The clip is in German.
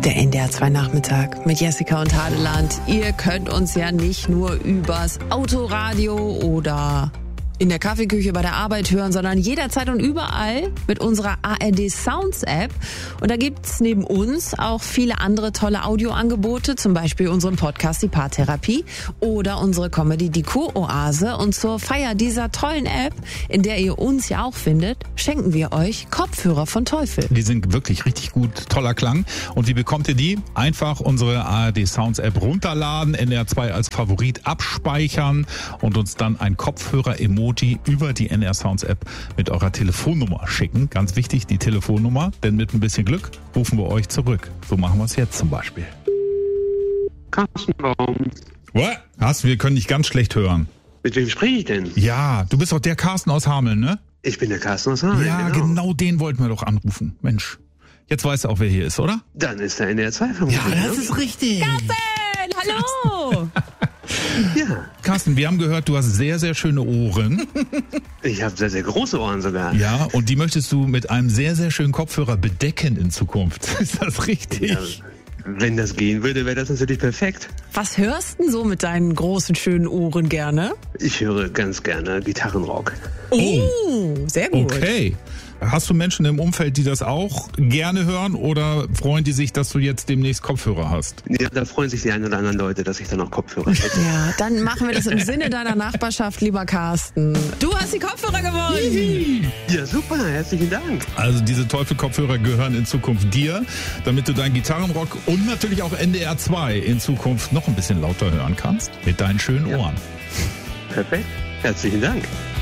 Der NDR 2 Nachmittag mit Jessica und Hadeland. Ihr könnt uns ja nicht nur übers Autoradio oder in der Kaffeeküche bei der Arbeit hören, sondern jederzeit und überall mit unserer ARD Sounds App. Und da gibt's neben uns auch viele andere tolle Audioangebote, zum Beispiel unseren Podcast Die Paartherapie oder unsere Comedy Die Kuroase. Und zur Feier dieser tollen App, in der ihr uns ja auch findet, schenken wir euch Kopfhörer von Teufel. Die sind wirklich richtig gut, toller Klang. Und wie bekommt ihr die? Einfach unsere ARD Sounds App runterladen, NDR 2 als Favorit abspeichern und uns dann ein Kopfhörer-Emoji über die NDR Sounds App mit eurer Telefonnummer schicken. Ganz wichtig, die Telefonnummer, denn mit ein bisschen Glück rufen wir euch zurück. So machen wir es jetzt zum Beispiel. Carsten Baum. What? Wir können dich ganz schlecht hören. Mit wem spreche ich denn? Ja, du bist doch der Carsten aus Hameln, ne? Ich bin der Carsten aus Hameln. Ja, genau den wollten wir doch anrufen. Mensch, jetzt weißt du auch, wer hier ist, oder? Dann ist der NDR 2 vermutlich. Ja, das ist richtig. Carsten, hallo! Ja. Carsten, wir haben gehört, du hast sehr, sehr schöne Ohren. Ich habe sehr, sehr große Ohren sogar. Ja, und die möchtest du mit einem sehr, sehr schönen Kopfhörer bedecken in Zukunft. Ist das richtig? Ja, wenn das gehen würde, wäre das natürlich perfekt. Was hörst denn so mit deinen großen, schönen Ohren gerne? Ich höre ganz gerne Gitarrenrock. Oh, sehr gut. Okay. Hast du Menschen im Umfeld, die das auch gerne hören oder freuen die sich, dass du jetzt demnächst Kopfhörer hast? Ja, da freuen sich die ein oder anderen Leute, dass ich dann auch Kopfhörer hätte. Ja, dann machen wir das im Sinne deiner Nachbarschaft, lieber Carsten. Du hast die Kopfhörer gewonnen. Ja, super, herzlichen Dank. Also diese Teufel-Kopfhörer gehören in Zukunft dir, damit du deinen Gitarrenrock und natürlich auch NDR 2 in Zukunft noch ein bisschen lauter hören kannst mit deinen schönen Ohren. Perfekt, herzlichen Dank.